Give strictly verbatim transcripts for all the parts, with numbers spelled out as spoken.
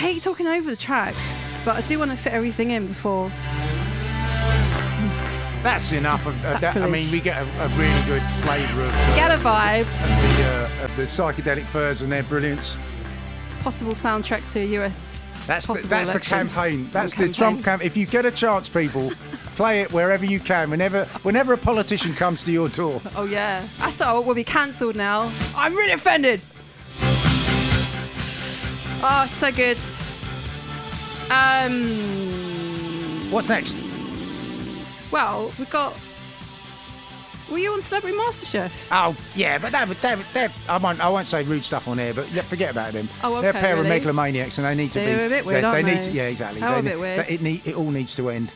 hate talking over the tracks, but I do want to fit everything in before. That's enough of uh, that. I mean, we get a, a really good flavour of, uh, get a vibe of, the, uh, of the Psychedelic Furs and their brilliance. Possible soundtrack to a U S. That's the, that's election. the campaign. That's Campaign. the Trump campaign. If you get a chance, people, play it wherever you can. Whenever whenever a politician comes to your door. Oh yeah, that's all will be cancelled now. I'm really offended. Oh, so good. Um. What's next? Well, we've got. Were you on Celebrity MasterChef? Oh yeah, but that that that I won't I won't say rude stuff on air, but forget about them. Oh, okay, they're a pair really? of megalomaniacs, and they need to They're be. a bit weird, they, aren't they? they? Need to, yeah, exactly. How they a bit need, weird. It, need, it all needs to end.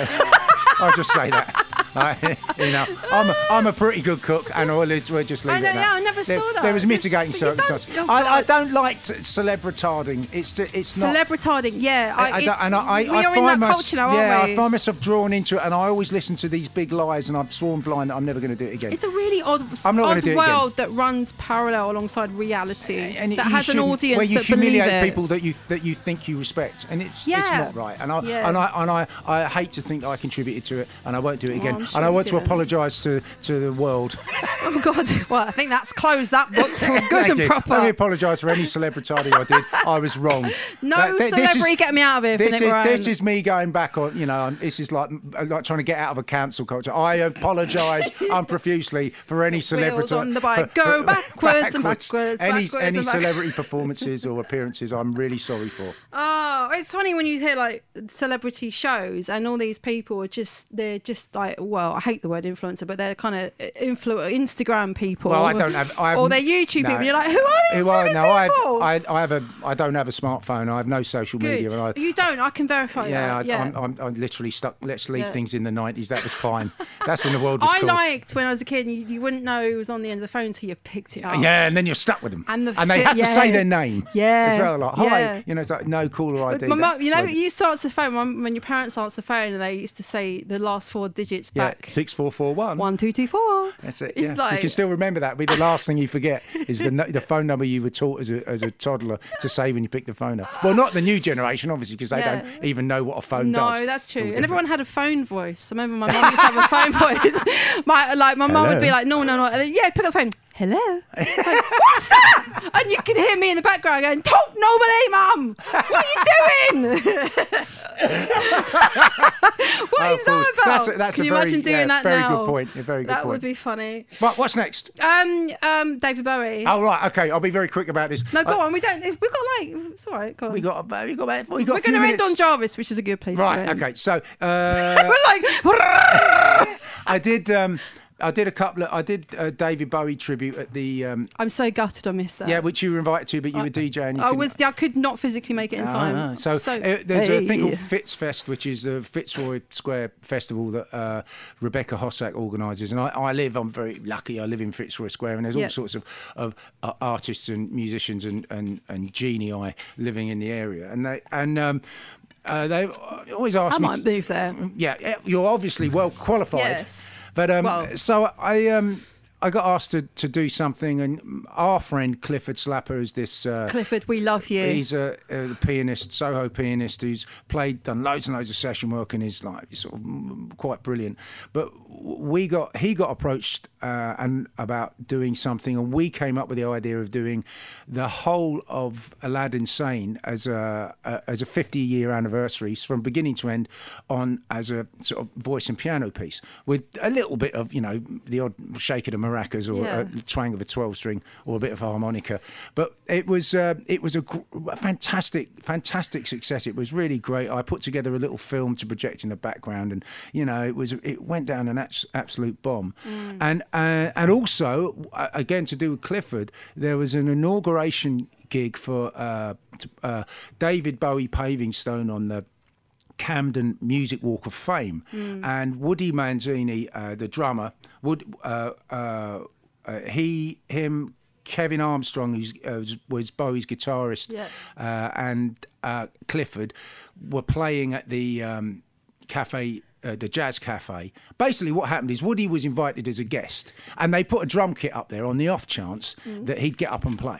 I'll just say that. Right, enough. I'm a, I'm a pretty good cook, and we'll, we'll just leave I know, it at that. yeah, I never there, saw that. There was mitigating But you don't- circumstances. oh, I, I God. don't like t- celebritarding. It's t- it's not. Celebritarding, yeah. I, I it- don't, and I, I, we I are find in that mys- culture now, yeah, aren't we? I find myself drawn into it, and I always listen to these big lies, and I've sworn blind that I'm never going to do it again. It's a really odd, I'm not gonna odd do it again. world that runs parallel alongside reality, And that you has an shouldn't- audience where you that believe humiliate it. people that you that you think you respect, and it's Yeah. it's not right. And I Yeah. and I and I, I hate to think that I contributed to it, and I won't do it Oh, again. I'm sure and I you want to didn't. apologise to to the world. Oh God! Well, I think that's closed that book for good Thank and you. proper. Let me apologise for any celebritarding I did. I was wrong. No That- th- this celebrity is- get me out of here. This for is, Nick Ryan. this is me going back on, you know, this is like like trying to get out of a cancel culture. I apologise unprofusely for any celebrity. on the bike. for- Go for- backwards and backwards, Any, backwards any and back- celebrity performances or appearances, I'm really sorry for. Oh, it's funny when you hear like celebrity shows and all these people are just, they're just like, well, I hate the word influencer, but they're kind of influ- Instagram people. Well, I don't have. I have or they're YouTube no. people. You're like, who are these Well, fucking no, people? I, I, I have a. I don't have a smartphone. I have no social Good. media. And I, You don't. I can verify yeah, that. I, Yeah. I'm, I'm, I'm literally stuck. Let's leave Yeah. things in the nineties. That was fine. That's when the world was I cool. liked when I was a kid, you, you wouldn't know it was on the end of the phone until you picked it up. Yeah, and then you're stuck with them. And the and they fit- had to yeah. say their name. Yeah. As well, like, hi. Yeah. You know, it's like no caller I D. My mum, That- you know, so- you used to answer the phone when, when your parents answered the phone, and they used to say the last four digits yeah, back. six four four one. One, two, two, four. That's it. It's Yeah. like- you can still remember that. Be the last thing you forget is the no- the phone number you were taught as a as a toddler to say when you pick the phone up. Well, not the new generation, obviously, because they Yeah. don't even know what a phone No, does. that's It's true. all And different. everyone had a phone voice. I remember my mum used to have a phone voice. My like my mum would be Hello? like, no, no, no. And then, yeah, pick up the phone. Hello. Like, what's that? And you can hear me in the background going, talk normally, mum. What are you doing? What Oh, is of course. that about? That's a, that's can a you very, imagine doing yeah, that very now? good point. A very good That point. would be funny. Right, what's next? Um, um, David Bowie. Oh, right, okay. I'll be very quick about this. No, go Uh, on. We don't. We've got like. It's all right. Go on. We got, uh, we got, about- we got We're a few going to end minutes. on Jarvis, which is a good place Right, to end. okay. So, uh, We're like. I did, um, I did a couple of, I did a David Bowie tribute at the, um, I'm so gutted I missed that. yeah, which you were invited to, but you were DJing. You I couldn't- was. I could not physically make it in Ah, time. so, so uh, there's a thing Hey. called Fitzfest, which is the Fitzroy Square Festival that uh, Rebecca Hossack organises. And I, I live, I'm very lucky, I live in Fitzroy Square, and there's all Yep. sorts of, of uh, artists and musicians and, and, and genii living in the area. And they and um, uh, they always ask I me... might move there. Yeah, you're obviously well qualified. Yes. But um, Well- so I um, I got asked to, to do something, and our friend Clifford Slapper is this. Uh, Clifford, we love you. He's a, a pianist, Soho pianist, who's played, done loads and loads of session work, and is like sort of mm, quite brilliant. But we got he got approached uh, and about doing something, and we came up with the idea of doing the whole of Aladdin Sane as a, a as a fifty year anniversary from beginning to end on as a sort of voice and piano piece with a little bit of, you know, the odd shake of the maracas or Yeah. a twang of a twelve string or a bit of a harmonica. But it was uh, it was a, gr- a fantastic fantastic success. It was really great. I put together a little film to project in the background, and you know it was it went down an abs- absolute bomb. Mm. And uh, and also uh, again to do with Clifford, there was an inauguration gig for uh, t- uh, David Bowie paving stone on the Camden Music Walk of Fame, Mm. and Woody Manzini, uh, the drummer, Wood, uh, uh, uh, he, him, Kevin Armstrong, who uh, was, was Bowie's guitarist, Yeah. uh, and uh, Clifford were playing at the um, cafe. Uh, the Jazz Cafe. Basically, what happened is Woody was invited as a guest, and they put a drum kit up there on the off chance Mm. that he'd get up and play.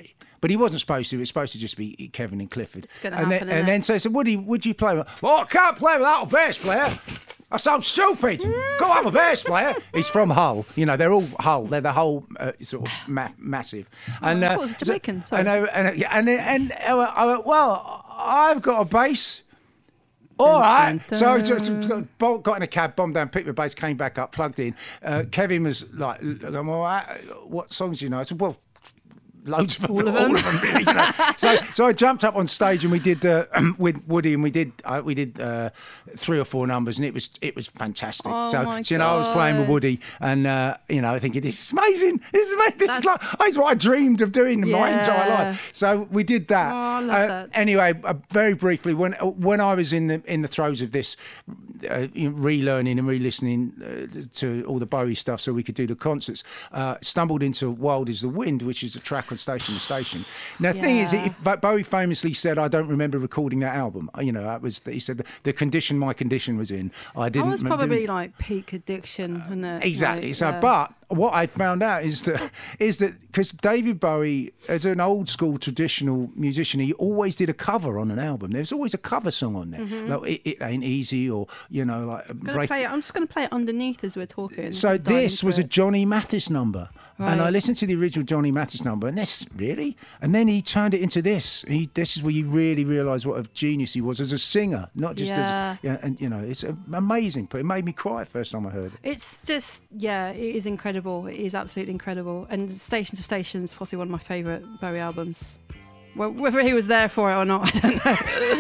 but he wasn't supposed to. It was supposed to just be Kevin and Clifford. It's gonna and happen, then, isn't and it? then so I said, Woody, would you play? Well, I can't play without a bass player. I sound stupid. Go have a bass player. He's from Hull. You know, they're all Hull. They're the whole uh, sort of ma- massive. And I thought it was Jamaican, So, sorry. and, I, and, and, and, and I went, well, I've got a bass. All right. Dun, So I dun, just got got in a cab, bombed down, picked my bass, came back up, plugged in. Uh, Kevin was like, well, what songs do you know? I said, well, loads of them, All of all them. of them, really. You know? so, so I jumped up on stage and we did uh, with Woody, and we did uh, we did uh, three or four numbers, and it was it was fantastic. Oh so, my so, you know, I was playing with God. Woody, and uh, you know, thinking this is amazing. This is amazing. This is That's- like this is what I dreamed of doing my entire Yeah. life. So we did that. Oh, I love Uh, that. Anyway, uh, very briefly, when when I was in the in the throes of this, uh, you know, relearning and re-listening uh, to all the Bowie stuff, so we could do the concerts, uh, stumbled into "Wild Is the Wind," which is a track on Station to Station. Now, the thing is, Yeah. if Bo- Bowie famously said, "I don't remember recording that album." You know, that was he said the, the condition my condition was in. I I didn't. was remember probably doing- like peak addiction, wasn't it? Exactly. Like, so, yeah. but what I found out is that is that because David Bowie, as an old school traditional musician, he always did a cover on an album. There's always a cover song on there, like it, it Ain't Easy, or you know, like I'm, gonna break. play it, I'm just going to play it underneath as we're talking. So Dive this into was a it. Johnny Mathis number. And I Right. listened to the original Johnny Mathis number, and this really, and then he turned it into this. He, this is where you really realise what a genius he was as a singer, not just Yeah. as, yeah. And you know, it's amazing. But it made me cry first time I heard it. It's just, yeah, it is incredible. It is absolutely incredible. And Station to Station is possibly one of my favourite Bowie albums. Well, whether he was there for it or not, I don't know.